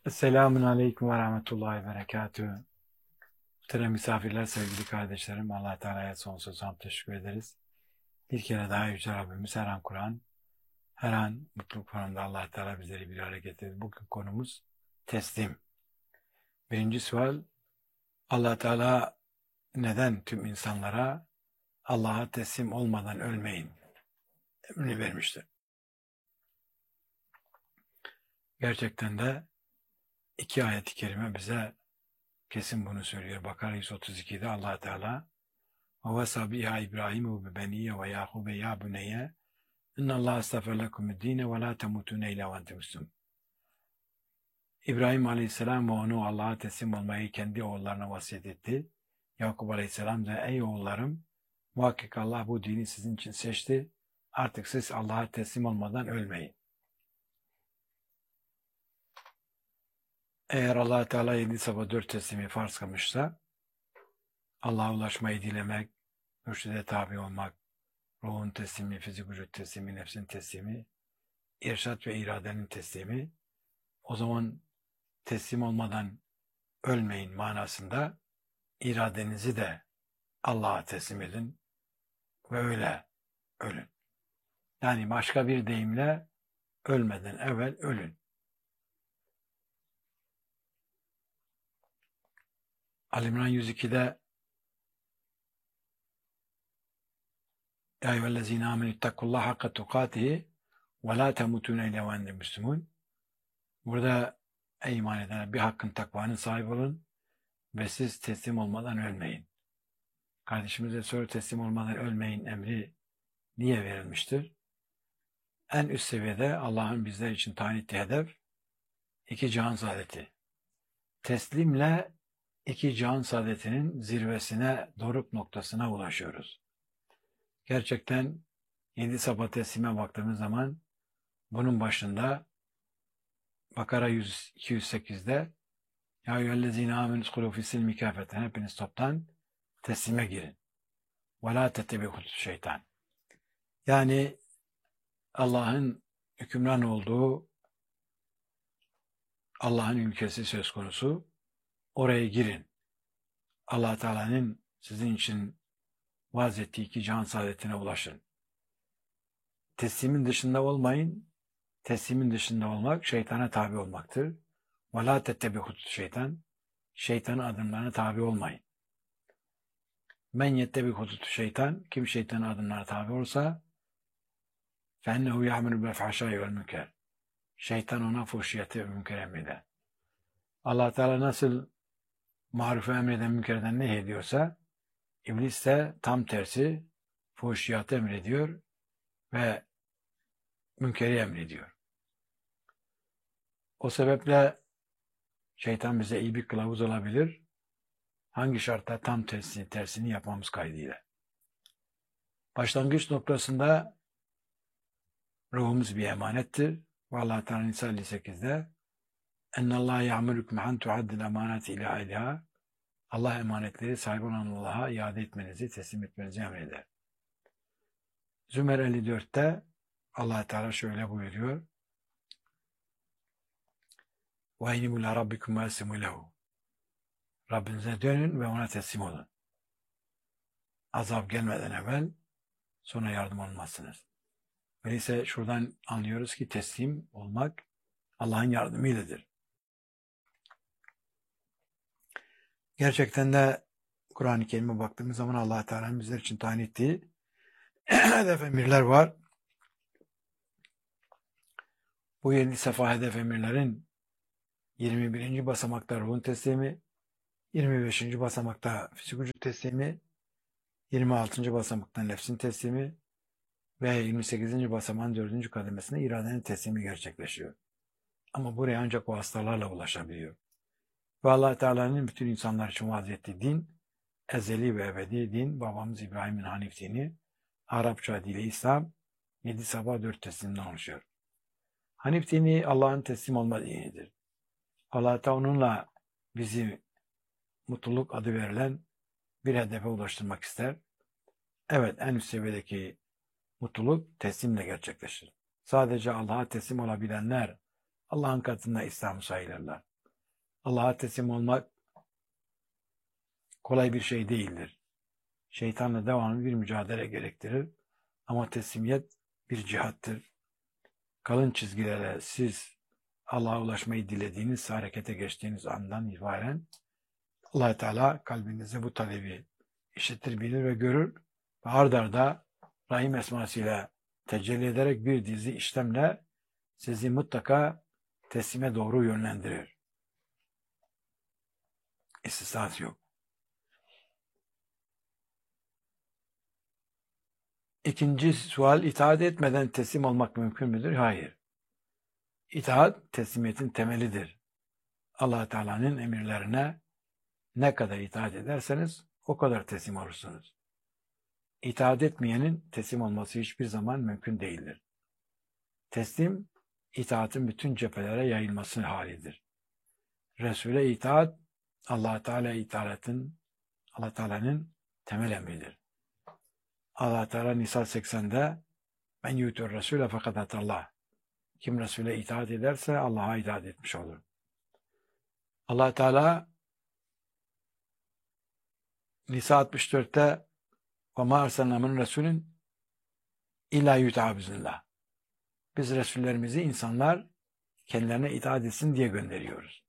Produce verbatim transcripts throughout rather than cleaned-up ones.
Selamun Aleyküm ve Rahmetullahi ve Berekatühü. Muhterem misafirler, sevgili kardeşlerim, Allah Teala'ya sonsuz hamd teşekkür ederiz. Bir kere daha Yüce Rabbimiz her an Kur'an, her an mutluluk fonunda Allah Teala bizleri bir araya getirdi. Bugün konumuz teslim. Birinci sual, Allah Teala neden tüm insanlara Allah'a teslim olmadan ölmeyin emrini vermiştir? Gerçekten de iki ayet-i kerime bize kesin bunu söylüyor. Bakara yüz otuz ikide Allah Teala وَوَسَى بِهَا إِبْرَاهِيمُ وَبَنِيَّ وَيَعْقُوبَ يَا بُنَيَّ اِنَّ اللّٰهَ اسْتَفَى لَكُمُ الدِّينَ وَلَا تَمُوتُنَّ اِلَّا وَاَنْتُمْ مُسْلِمُونَ. İbrahim Aleyhisselam ve onu Allah'a teslim olmayı kendi oğullarına vasiyet etti. Yakup Aleyhisselam da ey oğullarım, muhakkak Allah bu dini sizin için seçti. Artık siz Allah'a teslim olmadan ölmeyin. Eğer Allah Teala yedi sabah dört teslimi farz kılmışsa, Allah'a ulaşmayı dilemek, mürşide tabi olmak, ruhun teslimi, fizik vücut teslimi, nefsin teslimi, irşat ve iradenin teslimi, o zaman teslim olmadan ölmeyin manasında iradenizi de Allah'a teslim edin ve öyle ölün. Yani başka bir deyimle ölmeden evvel ölün. Ali İmran yüz ikide Ya eyyühellezine amenü ittakullaha hakka tukatihi ve la temutune illa ve entum müslümun. Burada ey iman edenler bir hakkın takvanın sahibi olun ve siz teslim olmadan ölmeyin. Kardeşimize soru teslim olmadan ölmeyin emri niye verilmiştir? En üst seviyede Allah'ın bizler için tayin ettiği hedef iki cihan saadeti. Teslimle iki cihan saadetinin zirvesine, doruk noktasına ulaşıyoruz. Gerçekten yedi sabah teslime baktığımız zaman bunun başında Bakara iki yüz sekizde Ya eyyühellezine amenü udhulu fis-silmi kâfeten, hepiniz toptan teslime girin. Ve lâ tettebi'u şeytan. Yani Allah'ın hükümran olduğu Allah'ın ülkesi söz konusu. Oraya girin. Allah Teala'nın sizin için vaaz ettiği iki cihan saadetine ulaşın. Teslimin dışında olmayın. Teslimin dışında olmak şeytana tabi olmaktır. وَلَا تَتَّبِعُوا şeytan. Şeytanın adımlarına tabi olmayın. Men yettebi şeytan, kim şeytanın adımlarına tabi olursa فَاَنَّهُ يَعْمُلُ بِالْفَحْشَاءِ وَالْمُنكَرِ. Şeytan ona fuhşiyatı ve münker emreder. Allah Teala nasıl marufu emreden münkerden ne ediyorsa, İblis de tam tersi fuhşiyatı emrediyor ve münkeri emrediyor. O sebeple şeytan bize iyi bir kılavuz olabilir. Hangi şartta tam tersini, tersini yapmamız kaydıyla. Başlangıç noktasında ruhumuz bir emanettir. Ve Allah Teala Nisa elli sekizde اَنَّ اللّٰهَ يَعْمُلُكُمْ عَنْ تُعَدِّ الْاَمَانَاتِ اِلَى اَهْلِهَا. Allah emanetleri sahip olan Allah'a iade etmenizi, teslim etmenizi emreder. Zümer elli dörtte Allah Teala şöyle buyuruyor. وَاِنِمُ لَا رَبِّكُمْ وَاَسِمُ لَهُ. Rabbinize dönün ve ona teslim olun. Azap gelmeden evvel sonra yardım olmazsınız. Öyleyse şuradan anlıyoruz ki teslim olmak Allah'ın yardımıyladır. Gerçekten de Kur'an-ı Kerim'e baktığımız zaman Allah Teala'nın bizler için tayin ettiği hedef emirler var. Bu yedi sefa hedef emirlerin yirmi birinci basamakta ruhun teslimi, yirmi beşinci basamakta fizik vücut teslimi, yirmi altıncı basamakta nefsin teslimi ve yirmi sekizinci basamağın dördüncü kademesinde iradenin teslimi gerçekleşiyor. Ama buraya ancak o hastalarla ulaşabiliyor. Ve Allah Teala'nın bütün insanlar için vaaz ettiği din, ezeli ve ebedi din, babamız İbrahim'in Hanif dini, Arapça dili İslam, yedi sabah dört teslimden oluşuyor. Hanif dini Allah'ın teslim olma dinidir. Allah Teala onunla bizi mutluluk adı verilen bir hedefe ulaştırmak ister. Evet, en üst seviyedeki mutluluk teslimle gerçekleşir. Sadece Allah'a teslim olabilenler Allah'ın katında İslam'ı sayılırlar. Allah'a teslim olmak kolay bir şey değildir. Şeytanla devamlı bir mücadele gerektirir. Ama teslimiyet bir cihattır. Kalın çizgilerle siz Allah'a ulaşmayı dilediğiniz, harekete geçtiğiniz andan itibaren Allah Teala kalbinize bu talebi işitir, bilir ve görür. Ve ard arda Rahim esmasıyla tecelli ederek bir dizi işlemle sizi mutlaka teslime doğru yönlendirir. İstisnası yok. İkinci sual, itaat etmeden teslim olmak mümkün müdür? Hayır. İtaat teslimiyetin temelidir. Allah Teala'nın emirlerine ne kadar itaat ederseniz o kadar teslim olursunuz. İtaat etmeyenin teslim olması hiçbir zaman mümkün değildir. Teslim, itaatin bütün cephelere yayılması halidir. Resul'e itaat, Allah Teala itaatin, Allah Teala'nın temel emridir. Allah Teala Nisa seksende "Men yutur Resul'e fakat atallah." Kim Resul'e itaat ederse Allah'a itaat etmiş olur. Allah Teala Nisa altmış dörtte وَمَا أَرْسَلْنَا مِنْ رَسُولٍ اِلَّا يُطَاعَ بِإِذْنِ. Biz Resullerimizi insanlar kendilerine itaat etsin diye gönderiyoruz.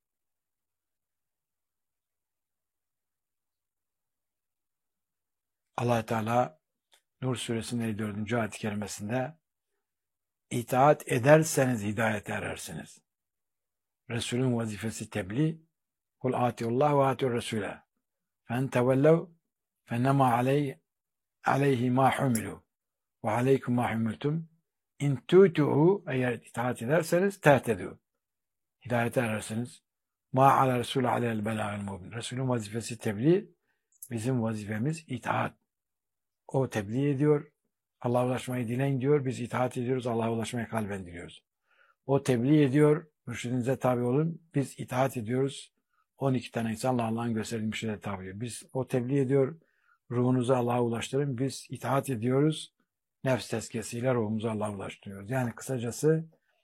Allah Teala Nur suresinin elli dördüncü ayet-i kerimesinde itaat ederseniz hidayete erersiniz. Resulün vazifesi tebliğ. Kul atiullah ve atiur Resul'e. Fen tevellev fennema aleyh aleyhi ma humilu ve aleykum ma humiltum. İn tu'tuhu, eğer itaat ederseniz tehtedû. Hidayete erersiniz. Ma ala Resul aleyhel belâgil mubin. Resulün vazifesi tebliğ. Bizim vazifemiz itaat. O tebliğ ediyor. Allah'a ulaşmayı dileyin diyor. Biz itaat ediyoruz. Allah'a ulaşmayı kalben diliyoruz. O tebliğ ediyor. Mürşidinize tabi olun. Biz itaat ediyoruz. on iki tane insanla Allah'ın gösterilmişine tabi ediyor. Biz o tebliğ ediyor. Ruhunuzu Allah'a ulaştırın. Biz itaat ediyoruz. Nefs tezkiyesiyle ruhumuzu Allah'a ulaştırıyoruz. Yani kısacası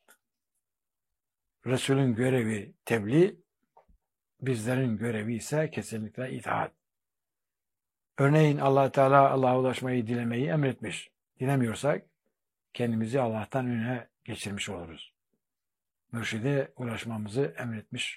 Resul'ün görevi tebliğ, bizlerin görevi ise kesinlikle itaat. Örneğin Allah Teala Allah'a ulaşmayı dilemeyi emretmiş. Dilemiyorsak kendimizi Allah'tan öne geçirmiş oluruz. Mürşide ulaşmamızı emretmiş.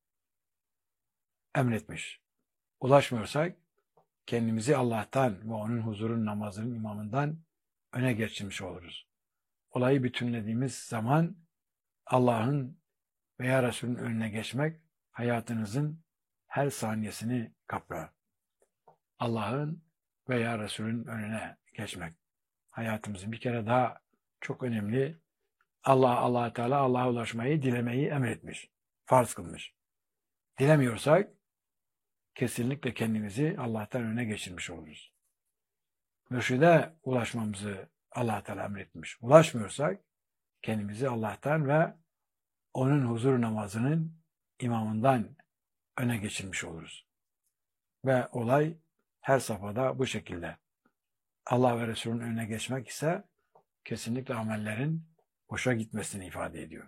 Emretmiş. Ulaşmıyorsak kendimizi Allah'tan ve onun huzurun namazının imamından öne geçirmiş oluruz. Olayı bütünlediğimiz zaman Allah'ın veya Resul'ün önüne geçmek hayatınızın her saniyesini kaplar. Allah'ın veya Resul'ün önüne geçmek hayatımızın bir kere daha çok önemli. Allah Allah Teala Allah'a ulaşmayı, dilemeyi emretmiş. Farz kılmış. Dilemiyorsak kesinlikle kendimizi Allah'tan öne geçirmiş oluruz. Mürşide ulaşmamızı Allah Teala emretmiş. Ulaşmıyorsak kendimizi Allah'tan ve onun huzur namazının imamından öne geçirmiş oluruz. Ve olay her safhada bu şekilde. Allah ve Resul'ün önüne geçmek ise kesinlikle amellerin boşa gitmesini ifade ediyor.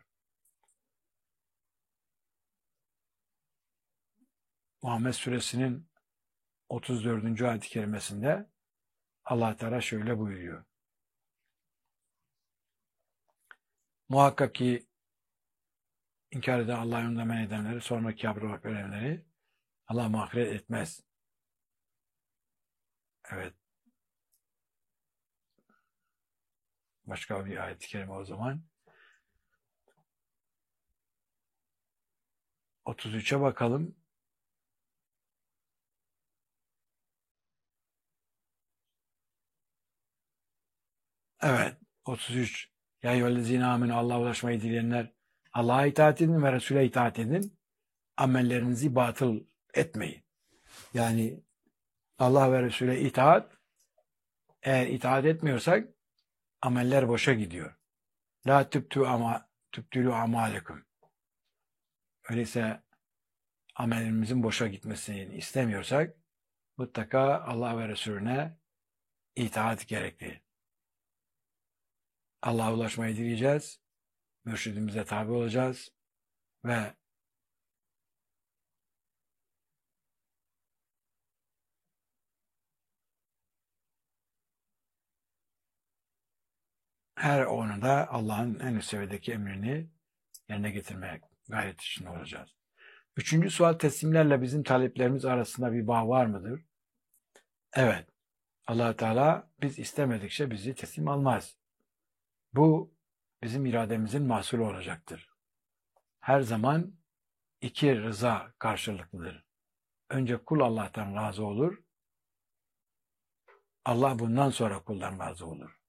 Muhammed Suresinin otuz dördüncü ayet-i kerimesinde Allah Teala şöyle buyuruyor. Muhakkak ki inkar eden Allah'ın yolunda men edenleri, sonraki yaprak görenleri Allah mağfiret etmez. Evet. Başka bir ayet-i kerime o zaman. otuz üçe bakalım. Evet. otuz üç. Ya eyyühellezine amenu, Allah'a ulaşmayı dileyenler, Allah'a itaat edin ve Resul'e itaat edin. Amellerinizi batıl etmeyin. Yani Allah ve Resul'e itaat, eğer itaat etmiyorsak ameller boşa gidiyor. La tübtü ama tübtülü amalekum. Öyleyse amellerimizin boşa gitmesini istemiyorsak mutlaka Allah ve Resulüne itaat gerekli. Allah'a ulaşmayı dileyeceğiz. Mürşidimize tabi olacağız ve her onu da Allah'ın en üst seviyedeki emrini yerine getirmeye gayret içinde olacağız. Üçüncü sual, teslimlerle bizim taleplerimiz arasında bir bağ var mıdır? Evet. Allah Teala biz istemedikçe bizi teslim almaz. Bu bizim irademizin mahsulü olacaktır. Her zaman iki rıza karşılıklıdır. Önce kul Allah'tan razı olur. Allah bundan sonra kuldan razı olur.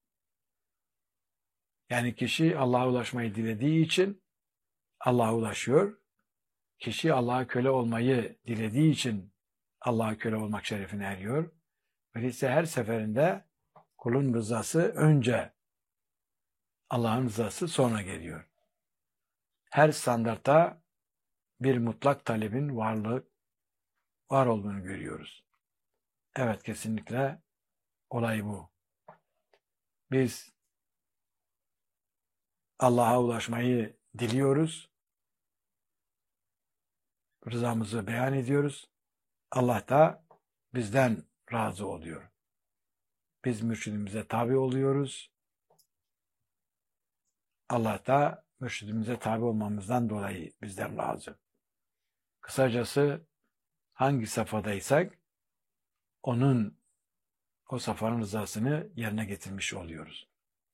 Yani kişi Allah'a ulaşmayı dilediği için Allah'a ulaşıyor. Kişi Allah'a köle olmayı dilediği için Allah'a köle olmak şerefine eriyor. Öyleyse her seferinde kulun rızası önce, Allah'ın rızası sonra geliyor. Her standartta bir mutlak talebin varlığı var olduğunu görüyoruz. Evet, kesinlikle olay bu. Biz Allah'a ulaşmayı diliyoruz. Rızamızı beyan ediyoruz. Allah da bizden razı oluyor. Biz mürşidimize tabi oluyoruz. Allah da mürşidimize tabi olmamızdan dolayı bizden razı. Kısacası hangi safhadaysak onun o safhanın rızasını yerine getirmiş oluyoruz.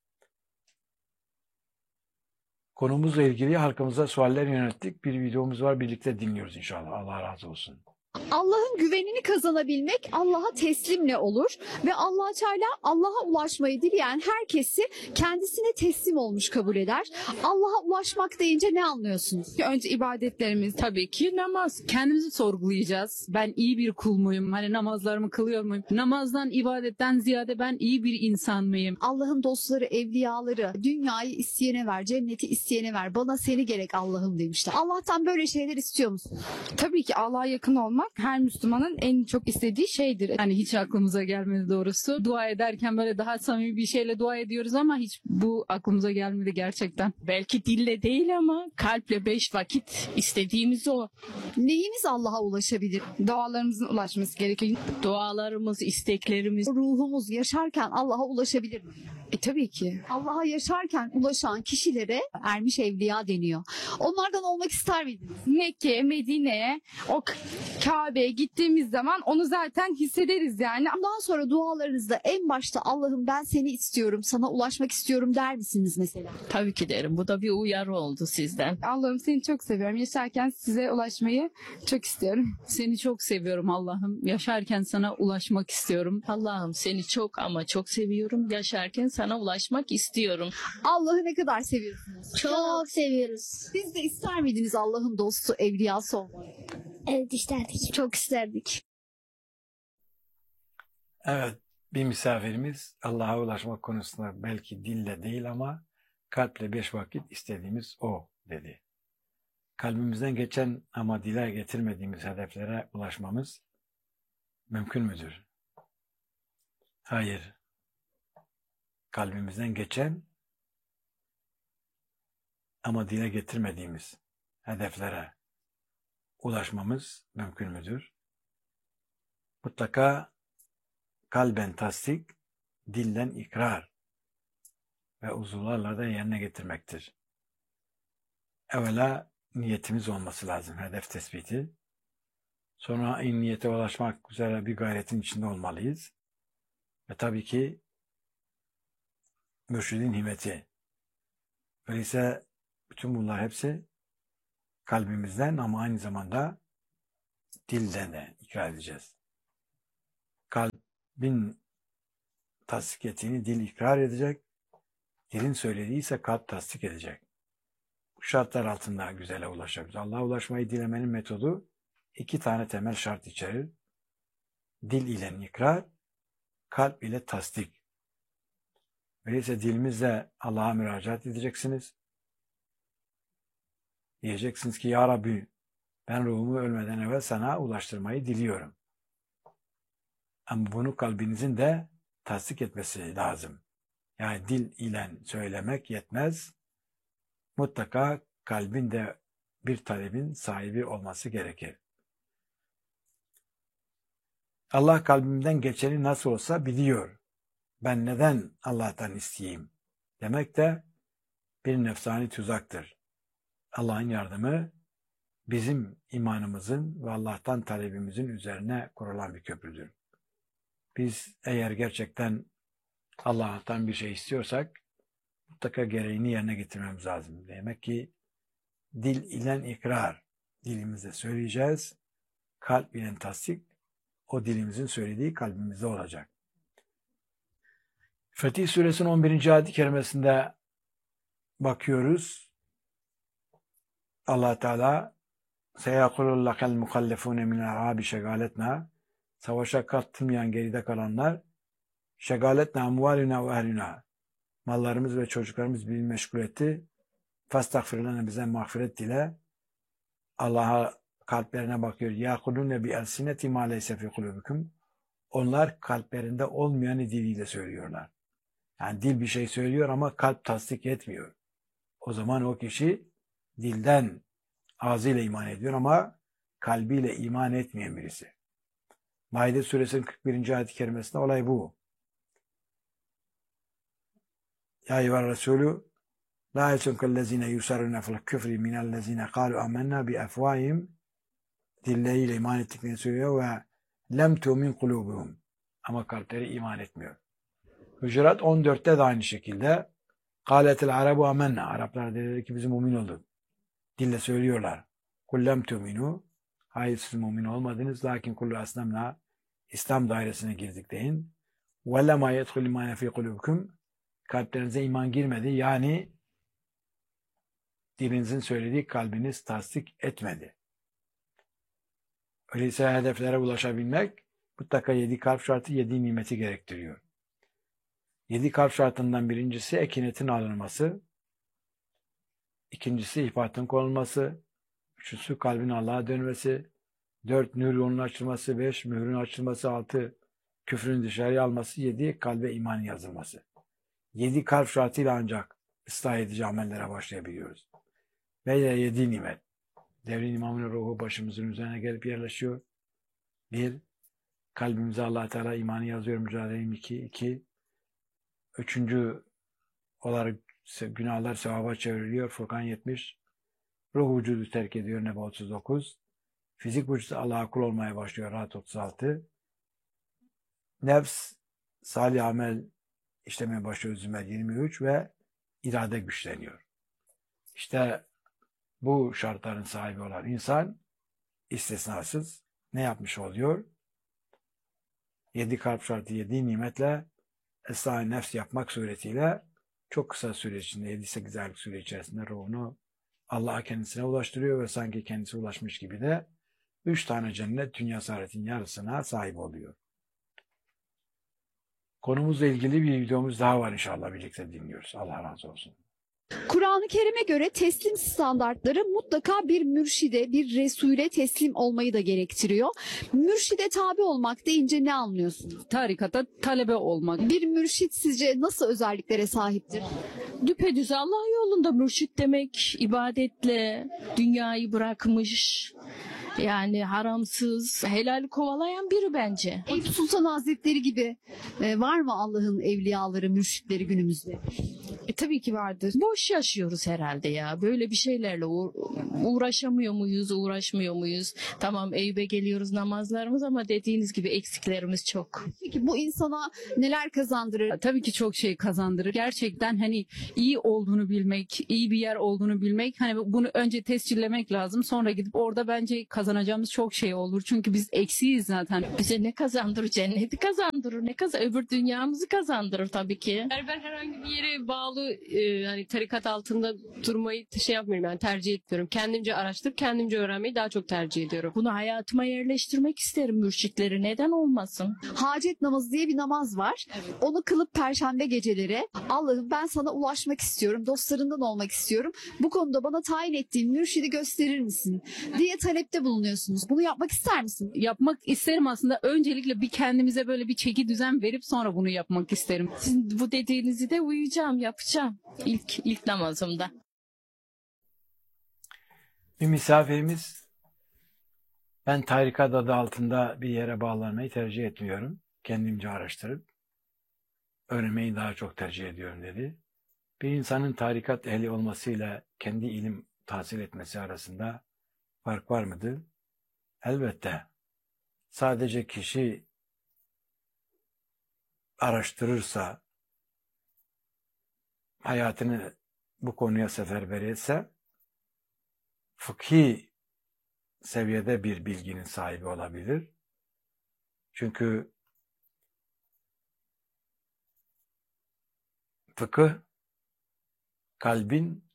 Konumuzla ilgili halkımıza sualler yönelttik. Bir videomuz var, birlikte dinliyoruz inşallah. Allah razı olsun. Allah'ın güvenini kazanabilmek Allah'a teslimle olur ve Allah Teala Allah'a ulaşmayı dileyen herkesi kendisine teslim olmuş kabul eder. Allah'a ulaşmak deyince ne anlıyorsunuz? Önce ibadetlerimiz, tabii ki namaz. Kendimizi sorgulayacağız. Ben iyi bir kul muyum? Hani namazlarımı kılıyor muyum? Namazdan, ibadetten ziyade ben iyi bir insan mıyım? Allah'ın dostları, evliyaları, dünyayı isteyene ver, cenneti isteyene ver, bana seni gerek Allah'ım demişler. Allah'tan böyle şeyler istiyor musunuz? Tabii ki Allah'a yakın olmak her Müslümanın en çok istediği şeydir. Hani hiç aklımıza gelmedi doğrusu. Dua ederken böyle daha samimi bir şeyle dua ediyoruz ama hiç bu aklımıza gelmedi gerçekten. Belki dille değil ama kalple beş vakit istediğimiz o. Neyimiz Allah'a ulaşabilir? Dualarımızın ulaşması gerekiyor. Dualarımız, isteklerimiz. Ruhumuz yaşarken Allah'a ulaşabilir mi? E tabii ki. Allah'a yaşarken ulaşan kişilere ermiş evliya deniyor. Onlardan olmak ister miydiniz? Mekke, Medine'ye, o K- Kabe'ye gittiğimiz zaman onu zaten hissederiz yani. Ondan sonra dualarınızda en başta Allah'ım ben seni istiyorum, sana ulaşmak istiyorum der misiniz mesela? Tabii ki derim. Bu da bir uyarı oldu sizden. Allah'ım seni çok seviyorum. Yaşarken size ulaşmayı çok istiyorum. Seni çok seviyorum Allah'ım. Yaşarken sana ulaşmak istiyorum. Allah'ım seni çok ama çok seviyorum. Yaşarken sana ulaşmak istiyorum. Allah'ı ne kadar seviyorsunuz? Çok seviyoruz. Siz de ister miydiniz Allah'ın dostu, evliyası olmayı? Evet isterdik. Çok isterdik. Evet, bir misafirimiz Allah'a ulaşmak konusunda belki dille değil ama kalple beş vakit istediğimiz o dedi. Kalbimizden geçen ama dile getirmediğimiz hedeflere ulaşmamız mümkün müdür? Hayır. Kalbimizden geçen ama dile getirmediğimiz hedeflere ulaşmamız mümkün müdür? Mutlaka kalben tasdik, dilden ikrar ve uzuvlarla da yerine getirmektir. Evvela niyetimiz olması lazım, hedef tespiti. Sonra en niyete ulaşmak üzere bir gayretin içinde olmalıyız. Ve tabii ki mürşidin himeti. Öyleyse bütün bunlar hepsi kalbimizden ama aynı zamanda dilden de ikrar edeceğiz. Kalbin tasdik ettiğini dil ikrar edecek, dilin söylediğiyse kalp tasdik edecek. Bu şartlar altında güzele ulaşabiliriz. Allah'a ulaşmayı dilemenin metodu iki tane temel şart içerir. Dil ile ikrar, kalp ile tasdik. Öyleyse dilimizle Allah'a müracaat edeceksiniz. Diyeceksiniz ki ya Rabbi ben ruhumu ölmeden evvel sana ulaştırmayı diliyorum. Ama bunu kalbinizin de tasdik etmesi lazım. Yani dil ile söylemek yetmez. Mutlaka kalbin de bir talebin sahibi olması gerekir. Allah kalbimden geçeni nasıl olsa biliyor. Ben neden Allah'tan isteyeyim demek de bir nefsani tuzaktır. Allah'ın yardımı bizim imanımızın ve Allah'tan talebimizin üzerine kurulan bir köprüdür. Biz eğer gerçekten Allah'tan bir şey istiyorsak mutlaka gereğini yerine getirmemiz lazım. Demek ki dil ile ikrar, dilimizde söyleyeceğiz, kalp ile tasdik, o dilimizin söylediği kalbimizde olacak. Fetih Suresinin on birinci ayet-i kerimesinde bakıyoruz. Allah Teala "Seyaqulul lekel mukallefune minel arabi şegaletna" savaşa katılmayan geride kalanlar "şegaletna amvalina ve ehlina" mallarımız ve çocuklarımız bizi meşgul etti. "Fastagfir lana" bize mağfiret dile. Allah'a kalplerine bakıyor. "Yaqulune bi elsineti ma leyse fi kulubikum" onlar kalplerinde olmayanı diliyle söylüyorlar. Yani dil bir şey söylüyor ama kalp tasdik etmiyor. O zaman o kişi dilden ağzıyla iman ediyor ama kalbiyle iman etmeyen birisi. Maide suresinin kırk birinci ayet-i kerimesinde olay bu. Ya eyyühel Resulü la yesunkellezine yusarrune fil küfri minellezine kalu amennâ bi efvâhim dilleriyle iman ettiklerini söylüyor ve lem tu'min kulubuhum ama kalpleri iman etmiyor. Hucurat on dörtte de aynı şekilde kâletil arabu amennâ Araplar dediler ki biz mümin olduk. Dille söylüyorlar. Kul lem tu'minu hayır siz mümin olmadınız lakin kullu aslamna İslam dairesine girdik deyin. Ve lemâ yedhul imâne fî kulubukum kalplerinize iman girmedi. Yani dilinizin söylediği kalbiniz tasdik etmedi. Öyleyse hedeflere ulaşabilmek mutlaka yedi kalp şartı, yedi nimeti gerektiriyor. Yedi kalp şartından birincisi ekinetin alınması, ikincisi ihbatın konulması, üçüncüsü kalbin Allah'a dönmesi, dört nur yolunun açılması, beş mührün açılması, altı küfrün dışarıya alması, yedi kalbe iman yazılması. Yedi kalp şartıyla ancak ıslah edici amellere başlayabiliyoruz. Ve yedi nimet. Devrin imamının ruhu başımızın üzerine gelip yerleşiyor. Bir, kalbimize Allah Teala imanı yazıyor, mücadeleyim. iki, iki, üçüncü olarak günahlar sevaba çevriliyor. Furkan yetmiş. Ruh vücudu terk ediyor. Neba otuz dokuz. Fizik vücudu Allah'a kul olmaya başlıyor. Rahat otuz altı. Nefs, salih amel işlemeye başlıyor. Zümer yirmi üç ve irade güçleniyor. İşte bu şartların sahibi olan insan istisnasız ne yapmış oluyor? Yedi kalp şartı, yedi nimetle ıslah-ı nefs yapmak suretiyle çok kısa süre içinde, yedi sekiz aylık süre içerisinde ruhunu Allah'a kendisine ulaştırıyor ve sanki kendisi ulaşmış gibi de üç tane cennet dünya saadetin yarısına sahip oluyor. Konumuzla ilgili bir videomuz daha var inşallah birlikte dinliyoruz. Allah razı olsun. Kur'an-ı Kerim'e göre teslim standartları mutlaka bir mürşide, bir resule teslim olmayı da gerektiriyor. Mürşide tabi olmak deyince ne anlıyorsunuz? Tarikata talebe olmak. Bir mürşit sizce nasıl özelliklere sahiptir? Düpedüz Allah yolunda mürşit demek, ibadetle dünyayı bırakmış, yani haramsız, helal kovalayan biri bence. Eyüp Sultan Hazretleri gibi e, var mı Allah'ın evliyaları, mürşitleri günümüzde? E, tabii ki vardır. Boş yaşıyoruz herhalde ya. Böyle bir şeylerle uğra- uğraşamıyor muyuz, uğraşmıyor muyuz? Tamam Eyüp'e geliyoruz namazlarımız ama dediğiniz gibi eksiklerimiz çok. Peki bu insana neler kazandırır? Tabii ki çok şey kazandırır. Gerçekten hani iyi olduğunu bilmek, iyi bir yer olduğunu bilmek, hani bunu önce tescillemek lazım. Sonra gidip orada bence kazanacağımız çok şey olur. Çünkü biz eksiyiz zaten. Bize ne kazandırır? Cenneti kazandırır. Ne kazan? Öbür dünyamızı kazandırır tabii ki. Yani ben herhangi bir yere bağlı e, hani tarikat altında durmayı şey yapmıyorum, yani tercih etmiyorum. Kendimce araştırıp kendimce öğrenmeyi daha çok tercih ediyorum. Bunu hayatıma yerleştirmek isterim mürşitleri. Neden olmasın? Hacet namazı diye bir namaz var. Onu kılıp perşembe geceleri Allah'ım ben sana ulaşmak istiyorum, dostlarından olmak istiyorum. Bu konuda bana tayin ettiğin mürşidi gösterir misin diye talepte bulunuyorsunuz. Bunu yapmak ister misin? Yapmak isterim aslında. Öncelikle bir kendimize böyle bir çeki düzen verip sonra bunu yapmak isterim. Sizin bu dediğinizi de uyuyacağım, yapacağım. İlk ilk namazımda. Bir misafirimiz ben tarikat adı altında bir yere bağlanmayı tercih etmiyorum. Kendimce araştırıp öğrenmeyi daha çok tercih ediyorum dedi. Bir insanın tarikat ehli olmasıyla kendi ilim tahsil etmesi arasında fark var mıdır? Elbette. Sadece kişi araştırırsa, hayatını bu konuya seferber etse, fıkhi seviyede bir bilginin sahibi olabilir. Çünkü fıkıh, kalbin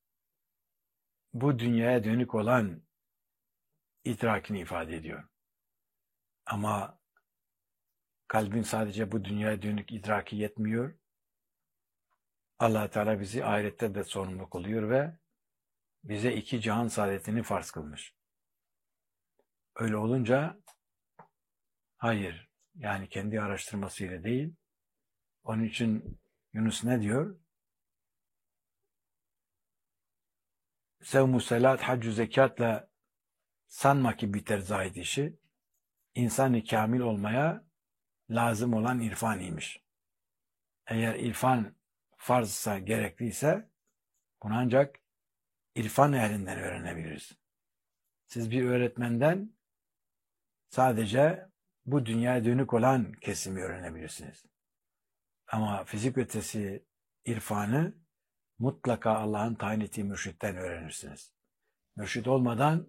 bu dünyaya dönük olan idrakini ifade ediyor. Ama kalbin sadece bu dünyaya dönük idraki yetmiyor. Allah Teala bizi ahirette de sorumlu kılıyor ve bize iki cihan saadetini farz kılmış. Öyle olunca hayır, yani kendi araştırmasıyla değil. Onun için Yunus ne diyor? Sevmu selat, haccü zekatla sanma ki biter zahid işi. İnsan-ı kamil olmaya lazım olan irfan imiş. Eğer irfan farzsa, gerekliyse bunu ancak irfan ehlinden öğrenebiliriz. Siz bir öğretmenden sadece bu dünyaya dönük olan kesimi öğrenebilirsiniz. Ama fizik ötesi irfanı mutlaka Allah'ın tayin ettiği mürşitten öğrenirsiniz. Mürşit olmadan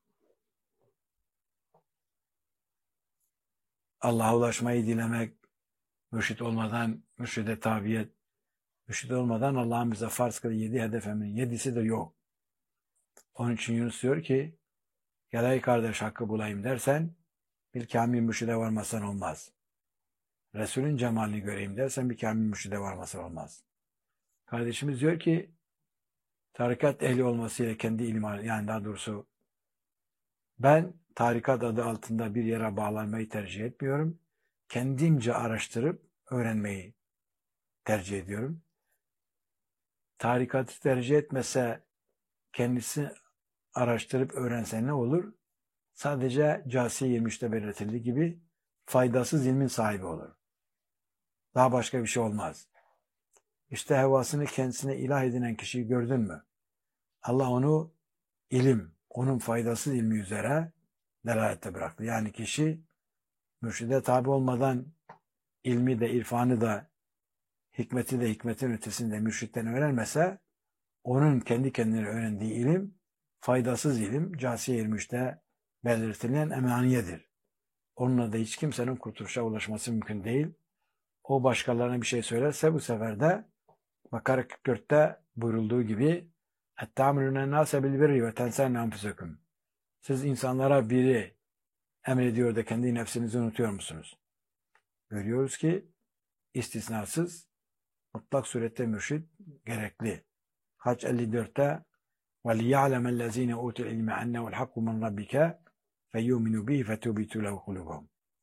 Allah'a ulaşmayı dilemek, mürşit olmadan mürşide tabiyet, mürşit olmadan Allah'ın bize farz kıldığı yedi hedef emrinin yedisi de yok. Onun için Yunus diyor ki, gel ey kardeş hakkı bulayım dersen, bir kamil mürşide varmasan olmaz. Resulün cemalini göreyim dersen bir kamil mürşide varmasan olmaz. Kardeşimiz diyor ki, tarikat ehli olmasıyla kendi ilim, yani daha doğrusu ben tarikat adı altında bir yere bağlanmayı tercih etmiyorum. Kendimce araştırıp öğrenmeyi tercih ediyorum. Tarikatı tercih etmese kendisi araştırıp öğrense ne olur? Sadece Câsiye yirmi üçte belirtildiği gibi faydasız ilmin sahibi olur. Daha başka bir şey olmaz. İşte hevasını kendisine ilah edinen kişiyi gördün mü? Allah onu ilim, onun faydasız ilmi üzere delalette bıraktı. Yani kişi mürşide tabi olmadan ilmi de, irfanı da, hikmeti de, hikmetin ötesinde mürşitten öğrenmese, onun kendi kendine öğrendiği ilim, faydasız ilim, Câsiye yirmi üçte belirtilen emaniyedir. Onunla da hiç kimsenin kurtuluşa ulaşması mümkün değil. O başkalarına bir şey söylerse bu sefer de Bakara kırk dörtte buyurulduğu gibi اَتَّعْمِلُونَ النَّاسَ بِالْبِرِّ وَتَنْسَنَ أَنْفُسَكُمْ Siz insanlara biri emrediyor da kendi nefsinizi unutuyor musunuz? Görüyoruz ki istisnasız mutlak surette mürşid gerekli. Hac elli dörtte وَلِيَعْلَمَ الَّذ۪ينَ اُوتُوا الْاِلْمَ اَنَّهُ الْحَقُّ مِنْ رَبِّكَ فَيُؤْمِنُوا بِهِ فَتُوبِتُ لَهُ قُلُوبُهُمْ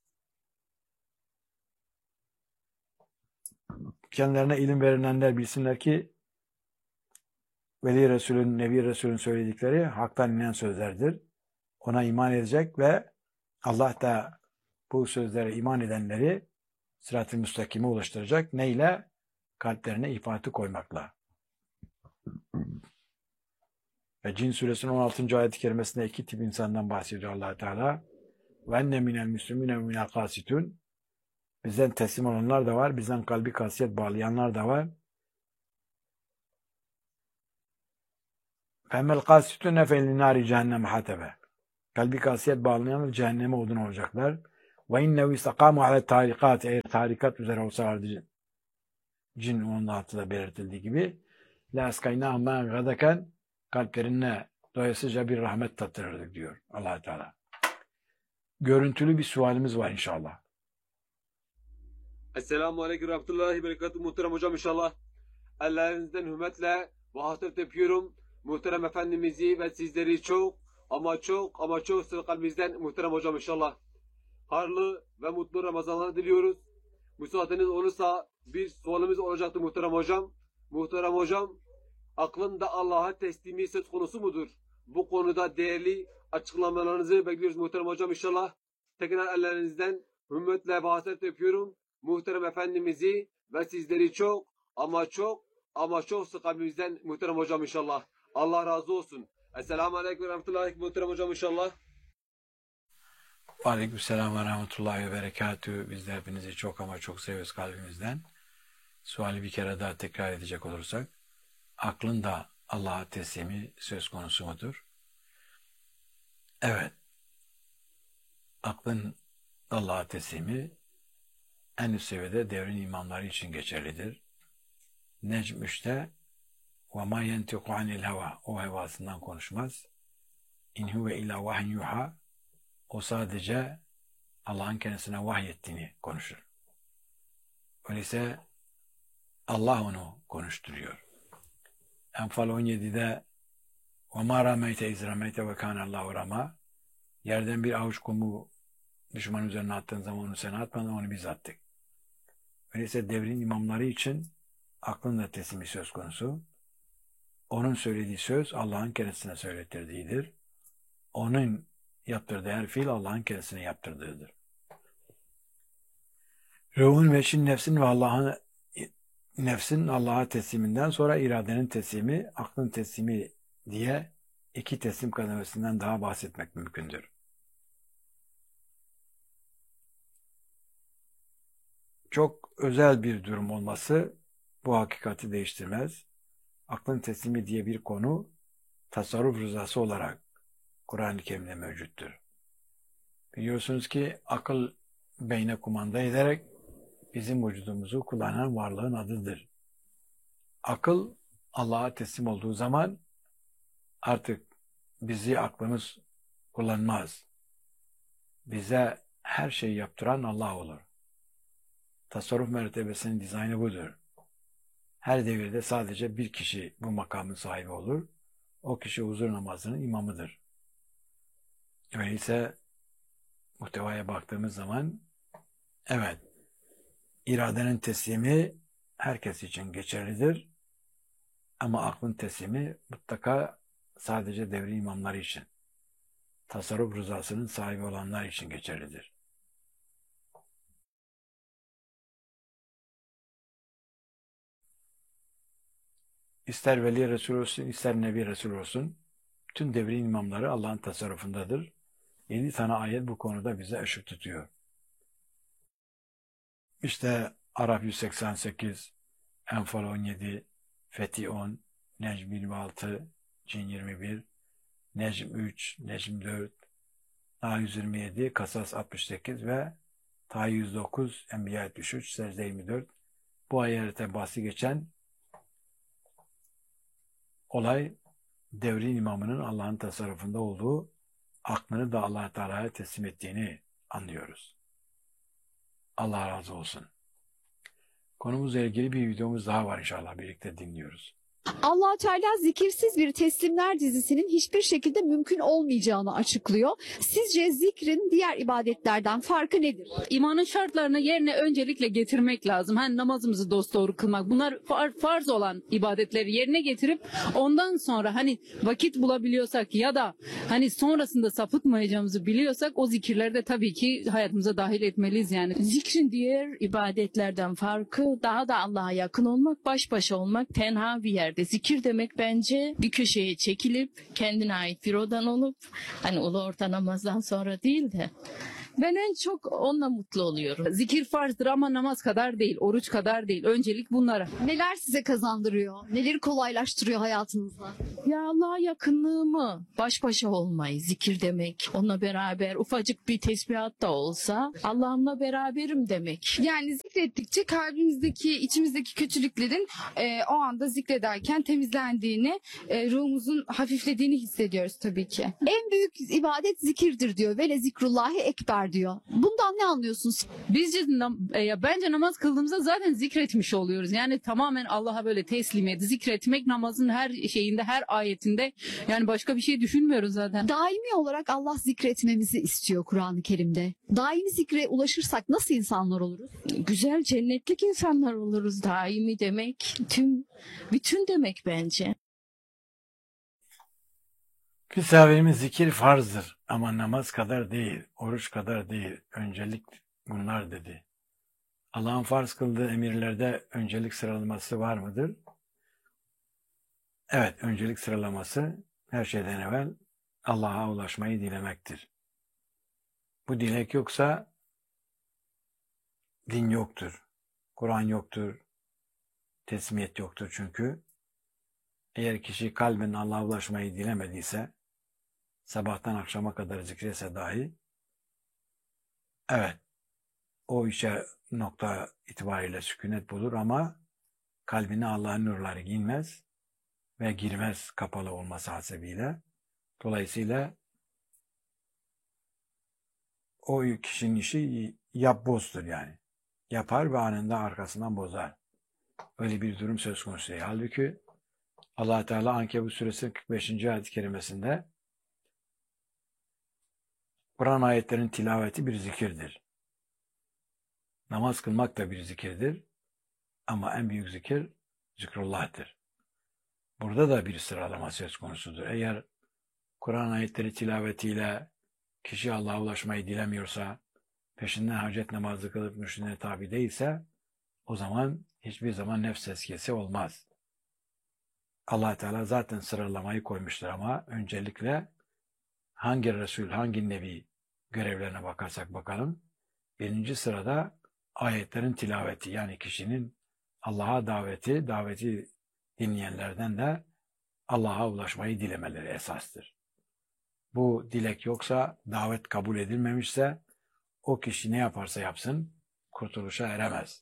Kendilerine ilim verilenler bilsinler ki Veli Resulün, Nebi Resulün söyledikleri haktan inen sözlerdir. Ona iman edecek ve Allah da bu sözlere iman edenleri sırat-ı müstakime ulaştıracak. Neyle? Kalplerine ifatı koymakla. Ve Cin suresinin on altıncı ayet-i kerimesinde iki tip insandan bahsediyor Allah Teala. Ve enne minel müslümine ve minel kasitun. Bizden teslim olanlar da var, bizden kalbi kasiyet bağlayanlar da var. Femmel kasitun efenli nari cehenneme hatebe. Kalbi kasiyet bağlayanlar cehenneme odun olacaklar. Ve innehu istakamu ala tarikat. Eğer tarikat üzere olsalardı, Cin on altıda belirtildiği gibi, la eskaynâhum mâen gadaken, kalplerine doyasıca bir rahmet tattırırdık diyor Allah Teala. Görüntülü bir sualimiz var inşallah. Esselamu Aleyküm Rahmetullahi Berekatuhu. Muhterem hocam inşallah. Ellerinizden hürmetle ve hasret öpüyorum. Muhterem Efendimiz'i ve sizleri çok ama çok ama çok sıvı kalbimizden muhterem hocam inşallah. Hayırlı ve mutlu Ramazanlar diliyoruz. Müsaadeniz olursa bir sualimiz olacaktı muhterem hocam. Muhterem hocam, aklında Allah'a teslimi söz konusu mudur? Bu konuda değerli açıklamalarınızı bekliyoruz muhterem hocam inşallah. Tekrar ellerinizden hürmetle ve hasret öpüyorum. Muhterem Efendimiz'i ve sizleri çok ama çok ama çoksa kalbimizden muhterem hocam inşallah. Allah razı olsun. Esselamu Aleyküm ve Rahmetullahi muhterem hocam inşallah. Aleykümselam ve rahmetullahi ve berekatühü. Biz de hepinizi çok ama çok seviyoruz kalbimizden. Suali bir kere daha tekrar edecek olursak, aklın da Allah'a teslimi söz konusu mudur? Evet, aklın Allah'a teslimi en üst seviyede devrin imamları için geçerlidir. Necm üçte وَمَا يَنْتِقُ عَنِ الْهَوَى O hevasından konuşmaz. اِنْ هُوَ اِلَّا وَحْيٌ يُوحَى O sadece Allah'ın kendisine vahyettiğini konuşur. Öyleyse Allah onu konuşturuyor. Enfal on yedide وَمَا رَمَيْتَ اِذْ رَمَيْتَ وَكَانَ اللّٰهُ رَمَى Yerden bir avuç kumu düşman üzerine attığın zaman onu sen atmadın, onu biz attık. Öyleyse devrin imamları için aklın da teslimi söz konusu. Onun söylediği söz Allah'ın kendisine söylettirdiğidir. Onun yaptırdığı her fiil Allah'ın kendisine yaptırdığıdır. Ruhun ve şin nefsin ve Allah'ın nefsin Allah'a tesliminden sonra iradenin teslimi, aklın teslimi diye iki teslim kademesinden daha bahsetmek mümkündür. Çok özel bir durum olması bu hakikati değiştirmez. Aklın teslimi diye bir konu tasarruf rızası olarak Kur'an-ı Kerim'de mevcuttur. Biliyorsunuz ki akıl beyne kumanda ederek bizim vücudumuzu kullanan varlığın adıdır. Akıl Allah'a teslim olduğu zaman artık bizi aklımız kullanmaz. Bize her şeyi yaptıran Allah olur. Tasarruf mertebesinin dizaynı budur. Her devirde sadece bir kişi bu makamın sahibi olur. O kişi huzur namazının imamıdır. Öyleyse muhtevaya baktığımız zaman evet, iradenin teslimi herkes için geçerlidir. Ama aklın teslimi mutlaka sadece devri imamları için, tasarruf rızasının sahibi olanlar için geçerlidir. İster Veli Resul olsun, ister Nebi Resul olsun, tüm devrin imamları Allah'ın tasarrufundadır. Yedi tane ayet bu konuda bize ışık tutuyor. İşte Araf yüz seksen sekiz, Enfal on yedi, Fetih on, Necm yirmi altı, Cin yirmi bir, Necm üç, Necm dört, Nahl yüz yirmi yedi, Kasas altmış sekiz ve Taha yüz dokuz, Enbiya yetmiş üç, Secde yirmi dört. Bu ayette bahsi geçen olay devrin imamının Allah'ın tasarrufunda olduğu, aklını da Allah Teala'ya teslim ettiğini anlıyoruz. Allah razı olsun. Konumuzla ilgili bir videomuz daha var inşallah, birlikte dinliyoruz. Allah Teala zikirsiz bir teslimler dizisinin hiçbir şekilde mümkün olmayacağını açıklıyor. Sizce zikrin diğer ibadetlerden farkı nedir? İmanın şartlarını yerine öncelikle getirmek lazım. Hani namazımızı dosdoğru kılmak. Bunlar far, farz olan ibadetleri yerine getirip ondan sonra hani vakit bulabiliyorsak ya da hani sonrasında sapıtmayacağımızı biliyorsak o zikirleri de tabii ki hayatımıza dahil etmeliyiz yani. Zikrin diğer ibadetlerden farkı daha da Allah'a yakın olmak, baş başa olmak, tenha bir yerde. Zikir demek bence bir köşeye çekilip kendine ait bir odan olup hani ulu orta namazdan sonra değil de ben en çok onunla mutlu oluyorum. Zikir farzdır ama namaz kadar değil, oruç kadar değil. Öncelik bunlara. Neler size kazandırıyor? Neleri kolaylaştırıyor hayatınızda? Ya Allah'a yakınlığımı, baş başa olmayı, zikir demek, onunla beraber ufacık bir tesbihat da olsa Allah'ımla beraberim demek. Yani zikrettikçe kalbimizdeki, içimizdeki kötülüklerin e, o anda zikrederken temizlendiğini, e, ruhumuzun hafiflediğini hissediyoruz tabii ki. En büyük ibadet zikirdir diyor. Vele zikrullahi ekber diyor. Bundan ne anlıyorsunuz? Bizce nam- e, ya bence namaz kıldığımızda zaten zikretmiş oluyoruz. Yani tamamen Allah'a böyle teslimiyet, zikretmek namazın her şeyinde, her ayetinde. Yani başka bir şey düşünmüyoruz zaten. Daimi olarak Allah zikretmemizi istiyor Kur'an-ı Kerim'de. Daimi zikre ulaşırsak nasıl insanlar oluruz? Güzel cennetlik insanlar oluruz. Daimi demek, tüm, bütün demek bence. Misafirimiz zikir farzdır ama namaz kadar değil, oruç kadar değil. Öncelik bunlar dedi. Allah'ın farz kıldığı emirlerde öncelik sıralaması var mıdır? Evet, öncelik sıralaması her şeyden evvel Allah'a ulaşmayı dilemektir. Bu dilek yoksa din yoktur, Kur'an yoktur, teslimiyet yoktur çünkü. Eğer kişi kalben Allah'a ulaşmayı dilemediyse, sabahtan akşama kadar zikretse dahi, evet, o işe nokta itibariyle sükunet bulur ama kalbine Allah'ın nurları girmez ve girmez kapalı olması hasebiyle. Dolayısıyla o kişinin işi yap bozdur yani. Yapar ve anında arkasından bozar. Öyle bir durum söz konusu değil. Halbuki Allah Teala Ankebut Suresi kırk beşinci ayet-i kerimesinde Kur'an ayetlerinin tilaveti bir zikirdir. Namaz kılmak da bir zikirdir. Ama en büyük zikir zikrullah'tır. Burada da bir sıralama söz konusudur. Eğer Kur'an ayetleri tilavetiyle kişi Allah'a ulaşmayı dilemiyorsa, peşinden hacet namazı kılıp mürşidine tabi değilse, o zaman hiçbir zaman nefs tezkiyesi olmaz. Allah Teala zaten sıralamayı koymuştur ama öncelikle hangi Resul, hangi Nebi görevlerine bakarsak bakalım, birinci sırada ayetlerin tilaveti, yani kişinin Allah'a daveti, daveti dinleyenlerden de Allah'a ulaşmayı dilemeleri esastır. Bu dilek yoksa, davet kabul edilmemişse, o kişi ne yaparsa yapsın, kurtuluşa eremez.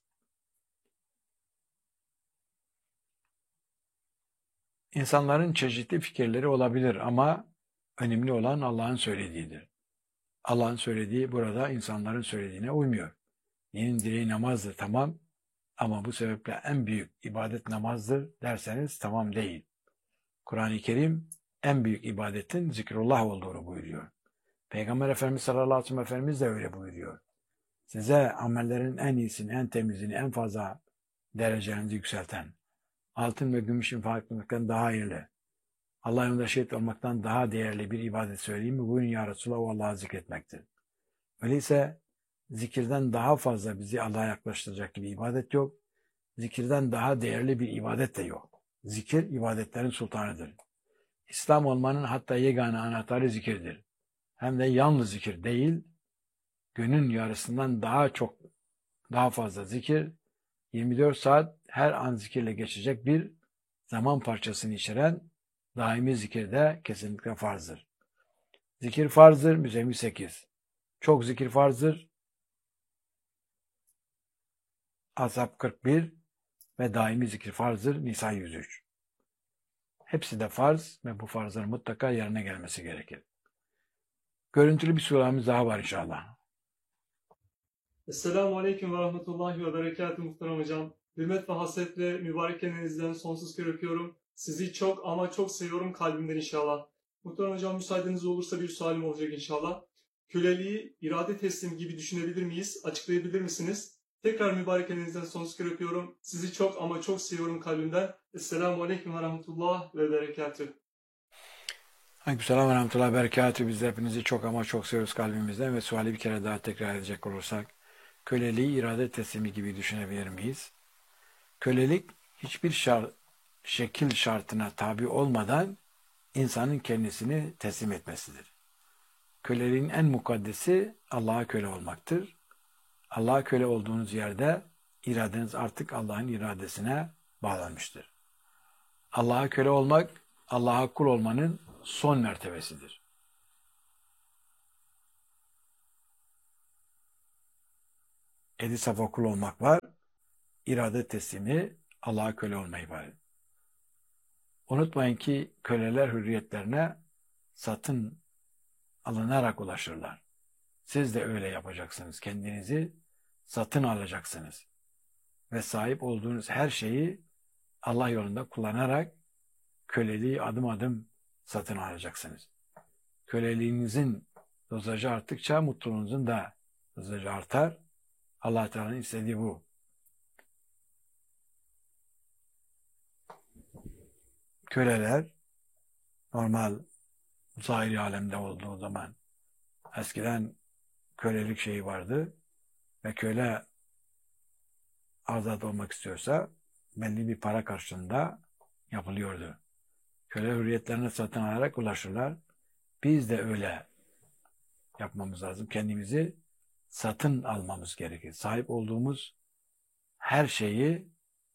İnsanların çeşitli fikirleri olabilir ama önemli olan Allah'ın söylediğidir. Allah'ın söylediği burada insanların söylediğine uymuyor. Dinin direği namazdır, tamam, ama bu sebeple en büyük ibadet namazdır derseniz tamam değil. Kur'an-ı Kerim en büyük ibadetin zikrullah olduğunu buyuruyor. Peygamber Efendimiz sallallahu aleyhi ve sellem Efendimiz de öyle buyuruyor. Size amellerin en iyisini, en temizini, en fazla derecenizi yükselten, altın ve gümüş infak etmekten daha hayırlı, Allah yolunda şehit olmaktan daha değerli bir ibadet söyleyeyim mi? Buyurun ya Resulallah, o Allah'ı zikretmektir. Öyleyse zikirden daha fazla bizi Allah'a yaklaştıracak bir ibadet yok. Zikirden daha değerli bir ibadet de yok. Zikir ibadetlerin sultanıdır. İslam olmanın hatta yegane anahtarı zikirdir. Hem de yalnız zikir değil, günün yarısından daha çok, daha fazla zikir, yirmi dört saat her an zikirle geçecek bir zaman parçasını içeren daimi zikir de kesinlikle farzdır. Zikir farzdır, Müzzemmil sekiz. Çok zikir farzdır, Ashab kırk bir ve daimi zikir farzdır, Nisa yüz üç. Hepsi de farz ve bu farzların mutlaka yerine gelmesi gerekir. Görüntülü bir suremiz daha var inşallah. Esselamu Aleyküm ve Rahmetullahi ve Berekatuhu muhterem hocam. Hürmet ve hasretle mübarek elinizden sonsuz kere öpüyorum. Sizi çok ama çok seviyorum kalbimden inşallah. Muhterem hocam, müsaadeniz olursa bir sualim olacak inşallah. Köleliği irade teslim gibi düşünebilir miyiz? Açıklayabilir misiniz? Tekrar mübarek elinizden sonsuz kere öpüyorum. Sizi çok ama çok seviyorum kalbimden. Esselamu Aleyküm ve Rahmetullah ve Berekatuhu. Aleykümselam ve Rahmetullah ve Berekatuhu. Biz de hepinizi çok ama çok seviyoruz kalbimizden ve suali bir kere daha tekrar edecek olursak, köleliği irade teslimi gibi düşünebilir miyiz? Kölelik hiçbir şart, şekil şartına tabi olmadan insanın kendisini teslim etmesidir. Köleliğin en mukaddesi Allah'a köle olmaktır. Allah'a köle olduğunuz yerde iradeniz artık Allah'ın iradesine bağlanmıştır. Allah'a köle olmak, Allah'a kul olmanın son mertebesidir. Edi safa kul olmak var, irade teslimi Allah'a köle olma ibaret. Unutmayın ki köleler hürriyetlerine satın alınarak ulaşırlar. Siz de öyle yapacaksınız. Kendinizi satın alacaksınız. Ve sahip olduğunuz her şeyi Allah yolunda kullanarak köleliği adım adım satın alacaksınız. Köleliğinizin dozajı arttıkça mutluluğunuzun da dozajı artar. Allah Teala'nın istediği bu. Köleler normal zahiri alemde olduğu zaman eskiden kölelik şeyi vardı ve köle azat olmak istiyorsa belli bir para karşılığında yapılıyordu. köle hürriyetlerini satın alarak ulaşırlar. Biz de öyle yapmamız lazım. Kendimizi satın almamız gerekir. Sahip olduğumuz her şeyi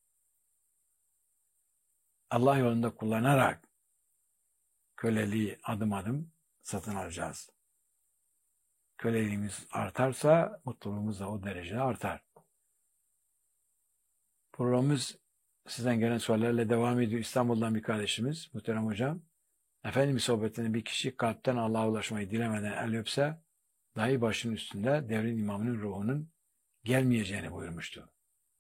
Allah yolunda kullanarak köleliği adım adım satın alacağız. Köleliğimiz artarsa mutluluğumuz da o derecede artar. Programımız sizden gelen sorularla devam ediyor. İstanbul'dan bir kardeşimiz, muhterem hocam. Efendimiz sohbetinde bir kişi kalpten Allah'a ulaşmayı dilemeden el öpse, dahi başının üstünde devrin imamının ruhunun gelmeyeceğini buyurmuştu.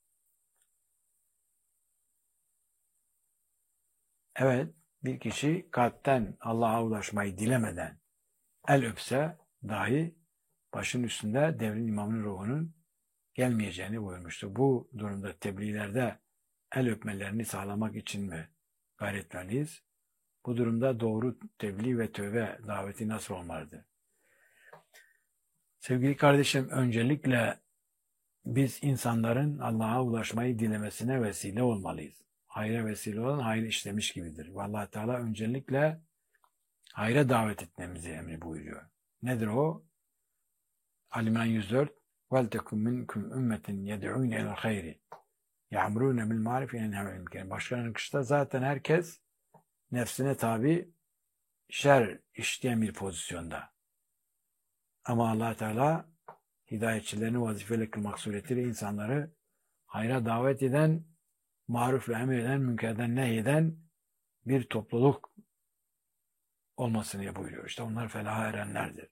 Evet, bir kişi kalpten Allah'a ulaşmayı dilemeden el öpse dahi başının üstünde devrin imamının ruhunun gelmeyeceğini buyurmuştu. Bu durumda tebliğlerde el öpmelerini sağlamak için mi gayret etmeliyiz? Bu durumda doğru tebliğ ve tövbe daveti nasıl olmalıdır? Sevgili kardeşim, öncelikle biz insanların Allah'a ulaşmayı dilemesine vesile olmalıyız. Hayra vesile olan hayır işlemiş gibidir. Allah Teala öncelikle hayra davet etmemizi emri buyuruyor. Nedir o? Ali-İmran yüz dört وَلْتَكُمْ مِنْكُمْ اُمَّةٍ يَدْعُونَ اِلَى الْخَيْرِ يَعْمُرُونَ بِالْمَعْرِفِ اِنْهَمَ الْمُنْكَرِ. Başkalarının kışta zaten herkes nefsine tabi şer işleyen bir pozisyonda. Ama Allah Teala hidayetçilerini vazifeli kılmak suretiyle insanları hayra davet eden, maruf ve emreden, münkerden nehyeden bir topluluk olmasını buyuruyor. İşte onlar felaha erenlerdir.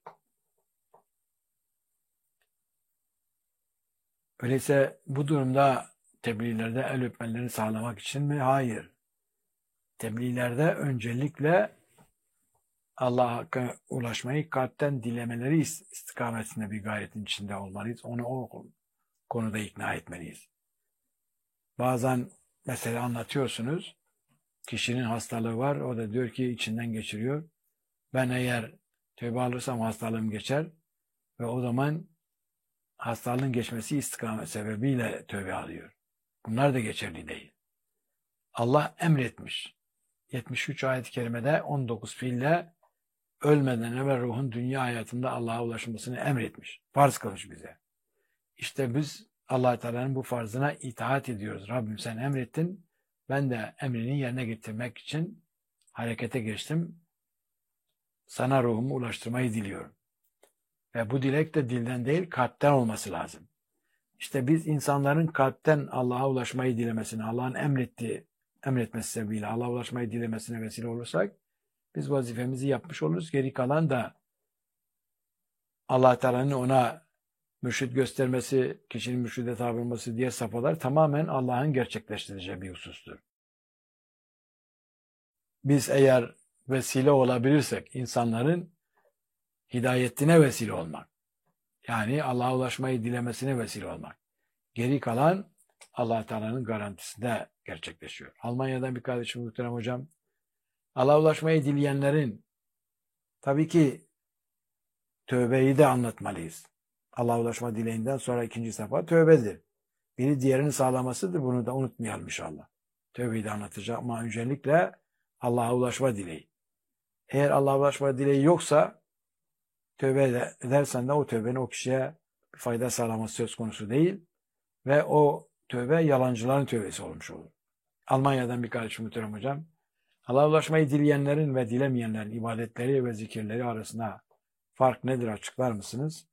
Öyleyse bu durumda tebliğlerde el öpmelerini sağlamak için mi? Hayır. Tebliğlerde öncelikle Allah'a ulaşmayı kalpten dilemeleri istikametinde bir gayretin içinde olmalıyız. Onu o konuda ikna etmeliyiz. Bazen mesela anlatıyorsunuz, kişinin hastalığı var, o da diyor ki içinden geçiriyor. Ben eğer tövbe alırsam hastalığım geçer ve o zaman hastalığın geçmesi istikamet sebebiyle tövbe alıyor. Bunlar da geçerli değil. Allah emretmiş. yetmiş üç ayet-i kerimede on dokuz fiille ölmeden evvel ruhun dünya hayatında Allah'a ulaşmasını emretmiş. Farz kılmış bize. İşte biz Allah Teala'nın bu farzına itaat ediyoruz. Rabbim sen emrettin. Ben de emrini yerine getirmek için harekete geçtim. Sana ruhumu ulaştırmayı diliyorum. Ve bu dilek de dilden değil kalpten olması lazım. İşte biz insanların kalpten Allah'a ulaşmayı dilemesine, Allah'ın emrettiği, emretmesi sebebiyle Allah'a ulaşmayı dilemesine vesile olursak biz vazifemizi yapmış oluruz. Geri kalan da Allah Teala'nın ona mürşid göstermesi, kişinin mürşide tabi olması diye safhalar tamamen Allah'ın gerçekleştireceği bir husustur. Biz eğer vesile olabilirsek insanların hidayetine vesile olmak, yani Allah'a ulaşmayı dilemesine vesile olmak. Geri kalan Allah Teala'nın garantisinde gerçekleşiyor. Almanya'dan bir kardeşim muhterem hocam, Allah'a ulaşmayı dileyenlerin tabii ki tövbeyi de anlatmalıyız. Allah'a ulaşma dileğinden sonra ikinci safha tövbedir. Biri diğerini sağlamasıdır. Bunu da unutmayalım inşallah. Tövbeyi de anlatacağım ama öncelikle Allah'a ulaşma dileği. Eğer Allah'a ulaşma dileği yoksa tövbe edersen de o tövbenin o kişiye bir fayda sağlaması söz konusu değil ve o tövbe yalancıların tövbesi olmuş olur. Almanya'dan bir kardeşim muhterem hocam, Allah'a ulaşmayı dileyenlerin ve dilemeyenlerin ibadetleri ve zikirleri arasında fark nedir açıklar mısınız?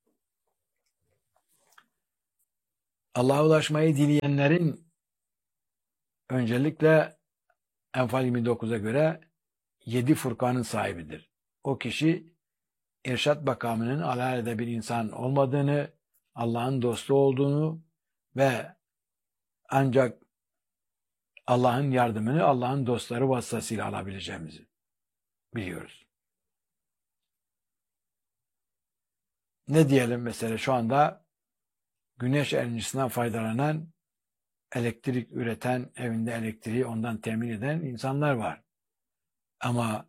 Allah'a ulaşmayı dileyenlerin öncelikle Enfal yirmi dokuza göre yedi Furkan'ın sahibidir. O kişi irşat makamının alelade bir insan olmadığını, Allah'ın dostu olduğunu ve ancak Allah'ın yardımını Allah'ın dostları vasıtasıyla alabileceğimizi biliyoruz. Ne diyelim mesela şu anda güneş enerjisinden faydalanan, elektrik üreten, evinde elektriği ondan temin eden insanlar var. Ama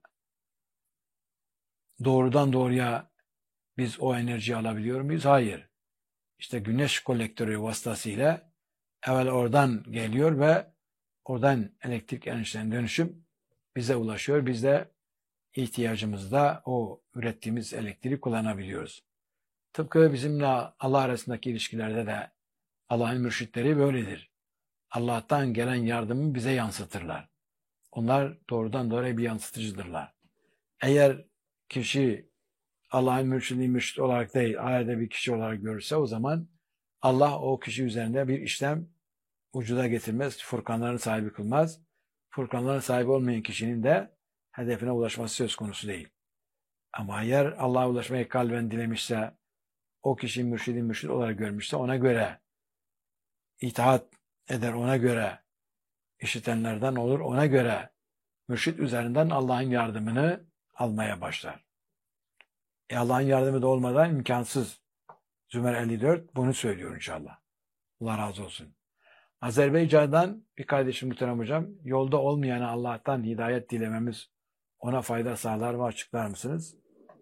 doğrudan doğruya biz o enerjiyi alabiliyor muyuz? Hayır. İşte güneş kolektörü vasıtasıyla evvel oradan geliyor ve oradan elektrik enerjisine dönüşüm bize ulaşıyor. Biz de ihtiyacımızda o ürettiğimiz elektriği kullanabiliyoruz. Tıpkı bizimle Allah arasındaki ilişkilerde de Allah'ın mürşitleri böyledir. Allah'tan gelen yardımı bize yansıtırlar. Onlar doğrudan doğruya bir yansıtıcıdırlar. Eğer kişi Allah'ın mürşidi mürşit olarak değil, ayette bir kişi olarak görürse o zaman Allah o kişi üzerinde bir işlem vücuda getirmez, furkanların sahibi kılmaz. Furkanların sahibi olmayan kişinin de hedefine ulaşması söz konusu değil. Ama eğer Allah'a ulaşmayı kalben dilemişse, o kişi mürşidi mürşid olarak görmüşse ona göre itaat eder, ona göre işitenlerden olur, ona göre mürşid üzerinden Allah'ın yardımını almaya başlar. E Allah'ın yardımı da olmadan imkansız. Zümer elli dört bunu söylüyor inşallah. Allah razı olsun. Azerbaycan'dan bir kardeşim muhterem hocam, yolda olmayana Allah'tan hidayet dilememiz ona fayda sağlar mı, açıklar mısınız?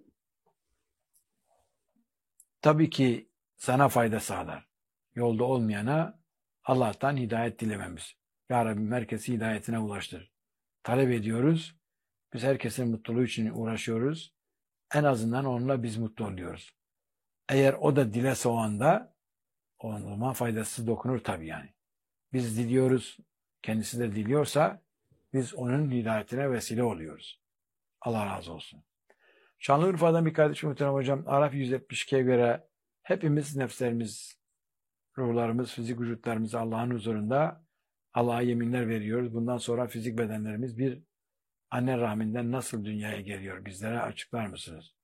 Tabii ki sana fayda sağlar. Yolda olmayana Allah'tan hidayet dilememiz. Ya Rabbi herkesi hidayetine ulaştır. Talep ediyoruz. Biz herkesin mutluluğu için uğraşıyoruz. En azından onunla biz mutlu oluyoruz. Eğer o da dilese o anda, o zaman faydası dokunur tabii yani. Biz diliyoruz, kendisi de diliyorsa biz onun hidayetine vesile oluyoruz. Allah razı olsun. Şanlıurfa'dan bir kardeşim muhterem hocam, Araf yüz yetmiş ikiye göre hepimiz nefslerimiz, ruhlarımız, fizik vücutlarımız Allah'ın huzurunda Allah'a yeminler veriyoruz. Bundan sonra fizik bedenlerimiz bir anne rahminden nasıl dünyaya geliyor? Bizlere açıklar mısınız?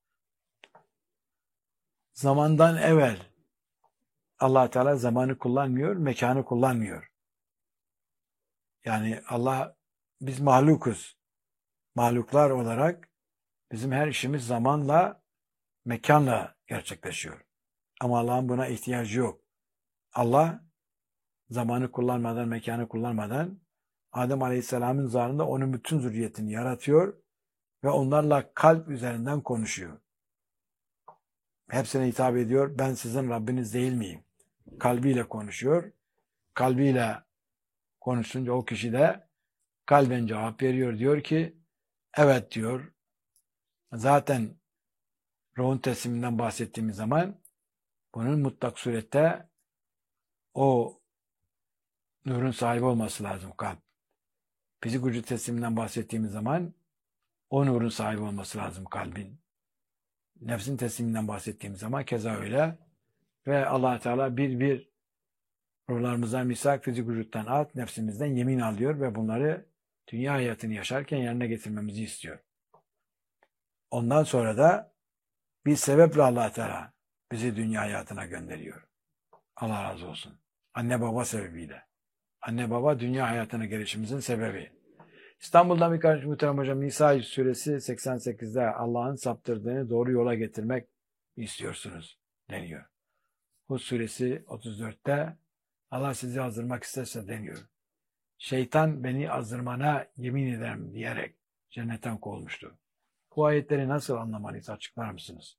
Zamandan evvel Allah Teala zamanı kullanmıyor, mekanı kullanmıyor. Yani Allah, biz mahlukuz. Mahluklar olarak bizim her işimiz zamanla, mekanla gerçekleşiyor. Ama Allah'ın buna ihtiyacı yok. Allah zamanı kullanmadan, mekanı kullanmadan Adem Aleyhisselam'ın zarında onun bütün zürriyetini yaratıyor ve onlarla kalp üzerinden konuşuyor. Hepsine hitap ediyor. Ben sizin Rabbiniz değil miyim? Kalbiyle konuşuyor. Kalbiyle konuşunca o kişi de kalben cevap veriyor. Diyor ki evet diyor. Zaten ruhun tesliminden bahsettiğimiz zaman bunun mutlak surette o nurun sahibi olması lazım kalp. Fizik vücut tesliminden bahsettiğimiz zaman o nurun sahibi olması lazım kalbin. Nefsin tesliminden bahsettiğimiz zaman keza öyle. Ve Allah Teala bir bir ruhlarımızdan misak, fizik vücuttan at, nefsimizden yemin alıyor ve bunları dünya hayatını yaşarken yerine getirmemizi istiyor. Ondan sonra da bir sebeple Allah Teala bizi dünya hayatına gönderiyor. Allah razı olsun. Anne baba sebebiyle. Anne baba dünya hayatına gelişimizin sebebi. İstanbul'dan bir kardeşim muhterem hocam, Nisa suresi seksen sekizde Allah'ın saptırdığını doğru yola getirmek istiyorsunuz deniyor. Hud suresi otuz dörtte Allah sizi azdırmak isterse deniyor. Şeytan beni azdırmana yemin ederim diyerek cennetten kovulmuştu. Bu ayetleri nasıl anlamalıyız, açıklar mısınız?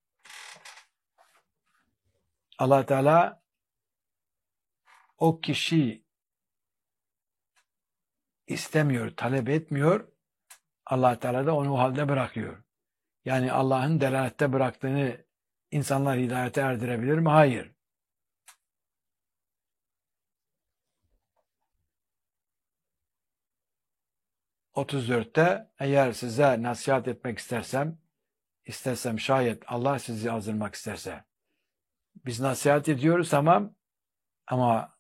Allah Teala o kişi istemiyor, talep etmiyor. Allah Teala da onu o halde bırakıyor. Yani Allah'ın delalette bıraktığını insanlar hidayete erdirebilir mi? Hayır. otuz dörtte eğer size nasihat etmek istersem, istersem şayet Allah sizi azdırmak isterse. Biz nasihat ediyoruz tamam ama